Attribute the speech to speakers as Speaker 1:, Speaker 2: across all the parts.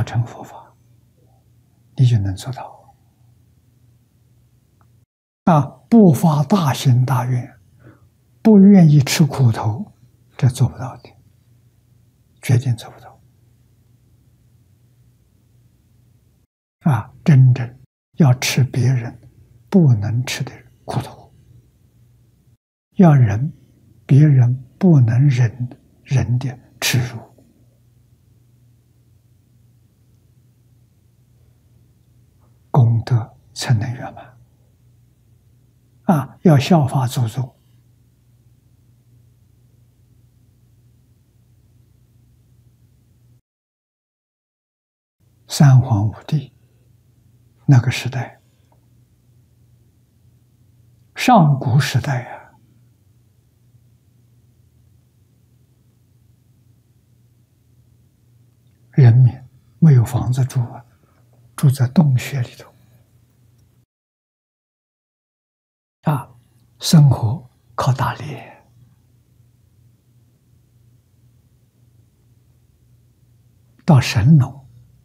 Speaker 1: 乘佛法，你就能做到。不发大心大愿，不愿意吃苦头，这做不到的，决定做不到。真正要吃别人不能吃的苦头，要忍别人不能忍的耻辱，功德才能圆满。要效法祖宗。三皇五帝那个时代，上古时代人民没有房子住住在洞穴里头生活靠打猎，到神农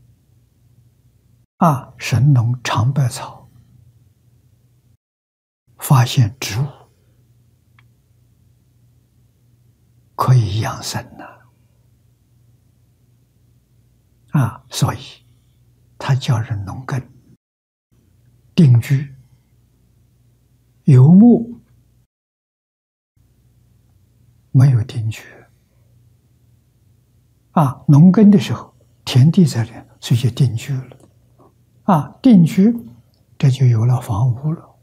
Speaker 1: 神农尝百草，发现植物可以养生所以他叫人农耕定居，游牧没有定居农耕的时候田地在那，所以就定居了定居，这就有了房屋了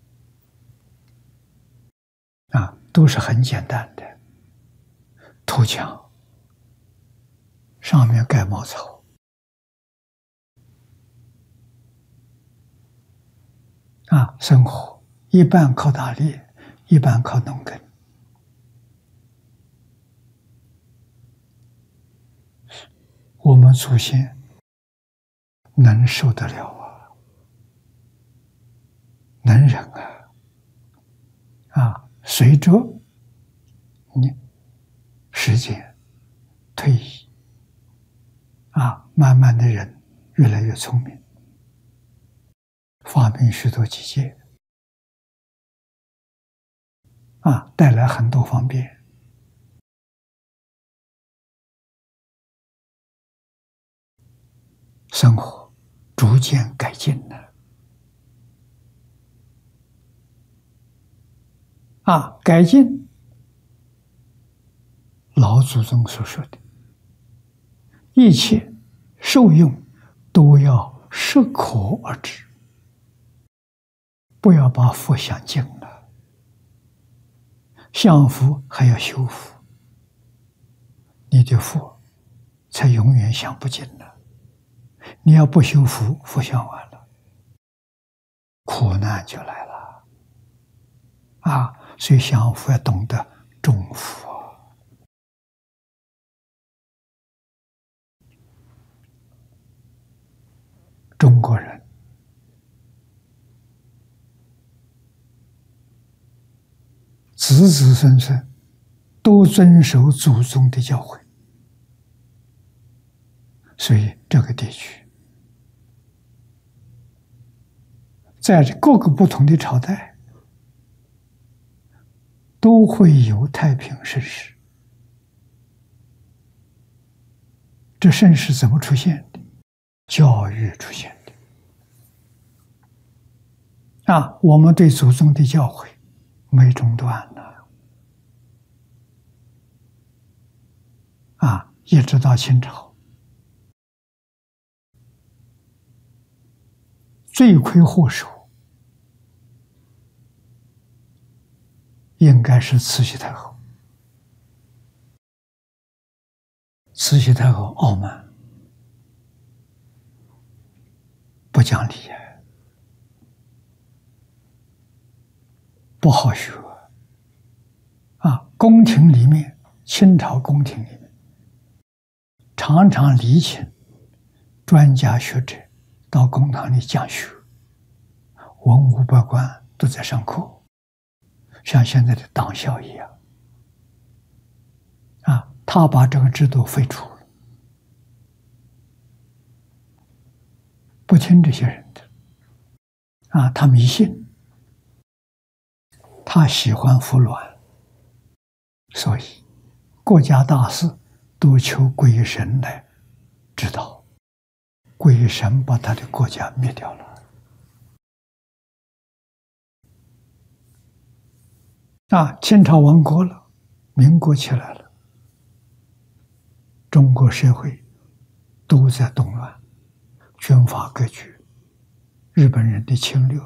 Speaker 1: 都是很简单的土墙，上面盖茅草生活一半靠打猎，一半靠农耕。我们祖先能受得了能忍随着你时间推移慢慢的人越来越聪明，发明许多机械带来很多方便，生活逐渐改进了改进老祖宗所说的一切受用都要适可而止，不要把福享尽了，享福还要修福，你的福才永远享不尽了。你要不修福，福享完了，苦难就来了所以享福要懂得种福中国人子子孙孙都遵守祖宗的教诲，所以这个地区在各个不同的朝代都会有太平盛世。这盛世怎么出现的？教育出现的我们对祖宗的教诲没中断一直到清朝，罪魁祸首应该是慈禧太后。慈禧太后傲慢，不讲理，不好学宫廷里面，清朝宫廷里面常常礼请专家学者到公堂里讲学，文武百官都在上课，像现在的党校一样他把这个制度废除了不听这些人的他迷信，他喜欢服软，所以国家大事都求鬼神来指导，鬼神把他的国家灭掉了。清朝亡国了，民国起来了，中国社会都在动乱，军阀割据，日本人的侵略，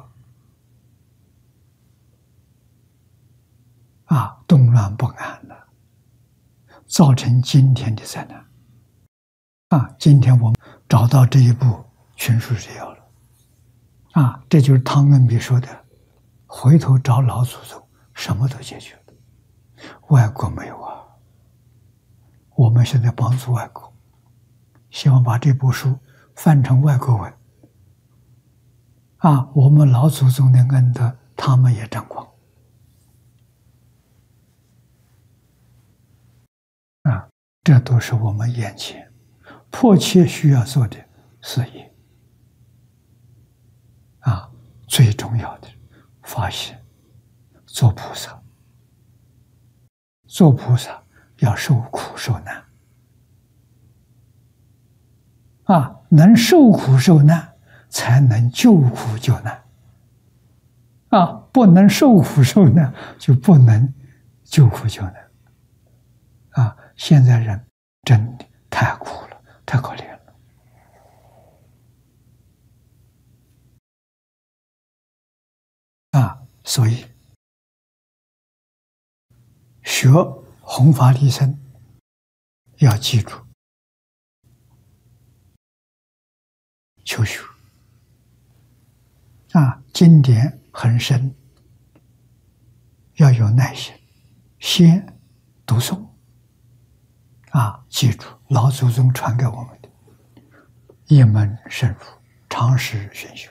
Speaker 1: 动乱不安了，造成今天的灾难。今天我们找到这一步群书之要了。这就是汤恩比说的，回头找老祖宗，什么都解决了。外国没有啊，我们现在帮助外国，希望把这部书翻成外国文。我们老祖宗的恩德，他们也沾光。这都是我们眼前迫切需要做的事业。最重要的发现，做菩萨。做菩萨要受苦受难。能受苦受难，才能救苦救难。不能受苦受难，就不能救苦救难。现在人真的太苦了，太可怜了。所以学弘法利生，要记住求学。经典很深，要有耐心，先读诵。记住老祖宗传给我们的，一门深入，常识选修。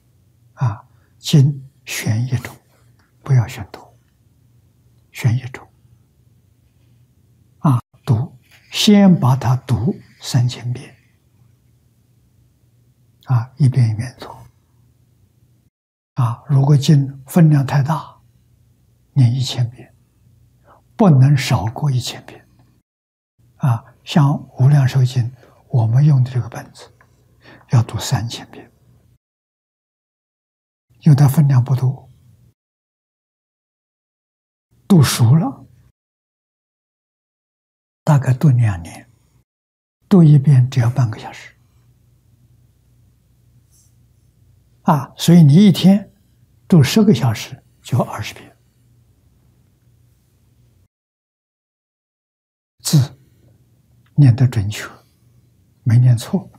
Speaker 1: 经选一种，不要选多，选一种。读，先把它读3000遍。一遍一遍读。如果经分量太大，念1000遍，不能少过1000遍。像《无量寿经》，我们用的这个本子，要读3000遍，因为它分量不多，读熟了，大概读2年，读一遍只要半个小时。所以你一天读10个小时，就20遍。字念得准确，没念错，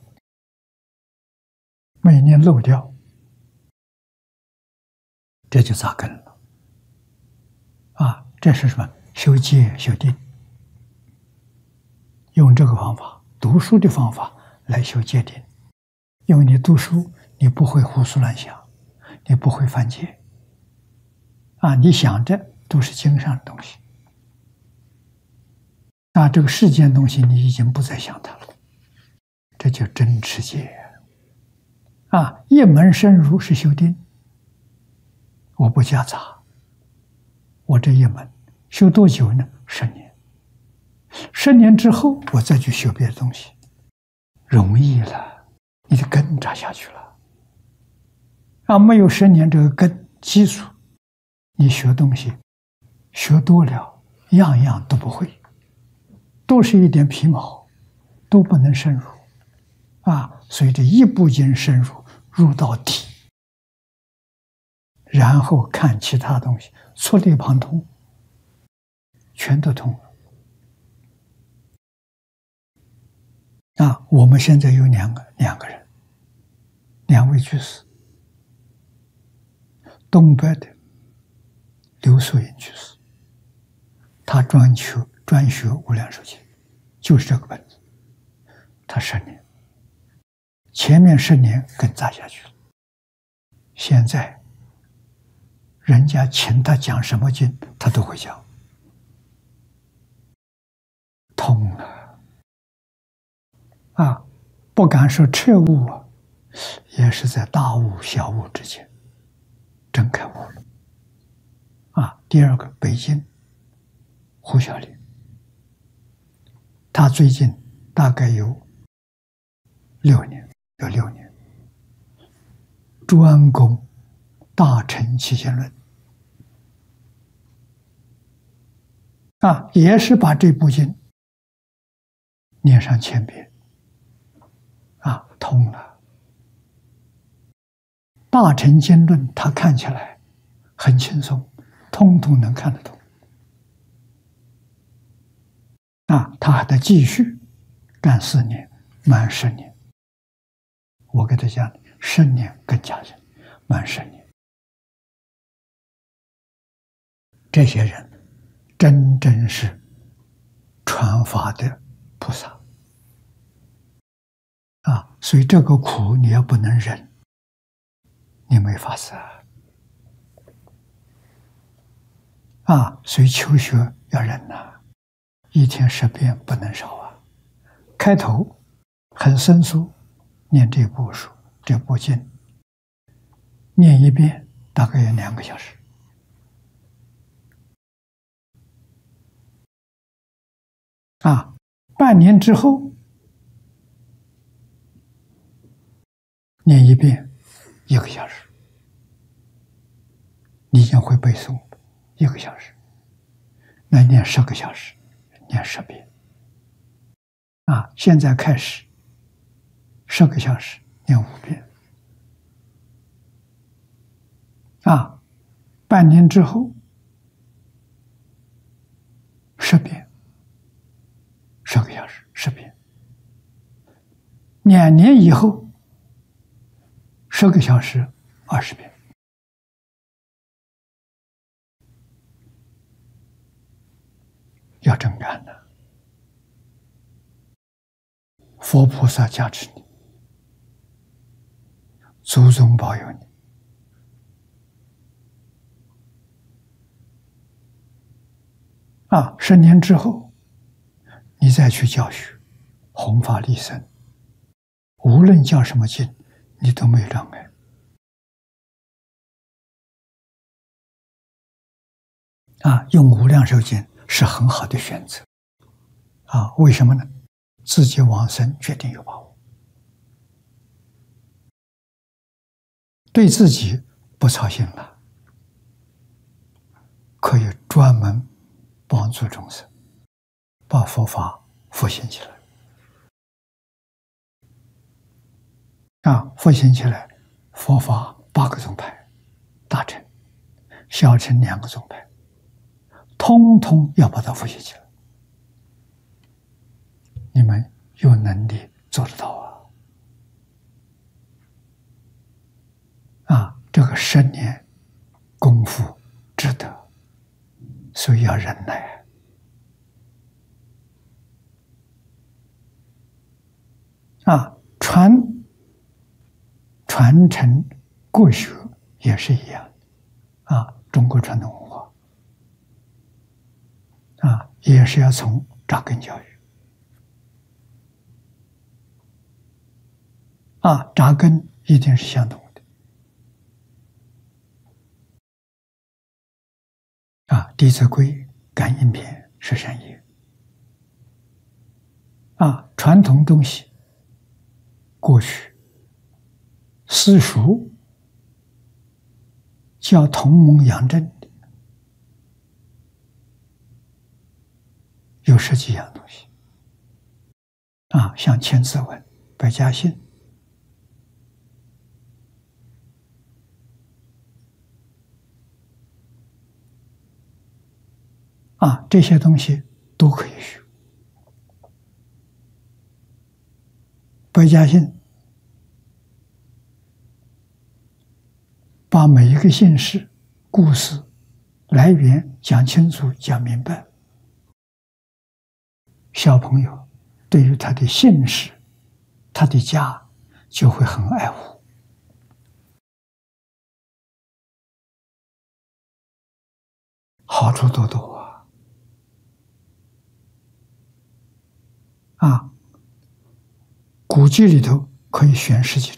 Speaker 1: 没念漏掉，这就扎根了。这是什么？修戒修定，用这个方法，读书的方法来修戒定。因为你读书，你不会胡思乱想，你不会犯戒。你想着都是经上的东西。这个世间东西你已经不再想它了，这叫真持戒。一门深入是修定，我不夹杂。我这一门修多久呢？10年。10年之后，我再去修别的东西，容易了，你的根扎下去了。没有10年这个根基础，你学东西学多了，样样都不会，都是一点皮毛，都不能深入。所以这一部经深入，入到底，然后看其他东西，触类旁通，全都通了。我们现在有两个人，2位居士，东北的刘素云居士，他专学无量寿经，就是这个本子，他10年，前面10年更扎下去了。现在人家请他讲什么经，他都会讲，通了。不敢说彻悟， 也是在大悟小悟之间真开悟了。第二个，北京胡小林，他最近大概有6年，专攻大乘起见论，也是把这部经念上1000遍，通了。大乘经论他看起来很轻松，通通能看得懂。他还得继续干4年，满10年。我给他讲，10年更加深，满10年。这些人真正是传法的菩萨所以这个苦你要不能忍，你没法子所以求学要忍1天10遍不能少开头很生疏，念这部书这部经，念1遍大概要2个小时半年之后念1遍1个小时，你已经会背诵1个小时，那念10个小时，念10遍现在开始10个小时念5遍半年之后10遍，10个小时10遍，2年以后10个小时20遍。要真干的，佛菩萨加持你，祖宗保佑你10年之后你再去教学弘法利生，无论教什么经你都没有障碍用无量寿经是很好的选择为什么呢？自己往生决定有把握，对自己不操心了，可以专门帮助众生把佛法复兴起来复兴起来，佛法8个宗派，大乘小乘2个宗派，通通要把它复兴起来。你们有能力做得到这个10年功夫值得，所以要忍耐传承国学也是一样中国传统文化也是要从扎根教育扎根一定是相同的弟子规、感应篇、十善业传统东西过去私塾叫同盟养正的有10几样东西像千字文、百家姓这些东西都可以学。百家姓把每一个姓氏、故事、来源讲清楚、讲明白，小朋友对于他的姓氏、他的家就会很爱护。好处多多古籍里头可以选10几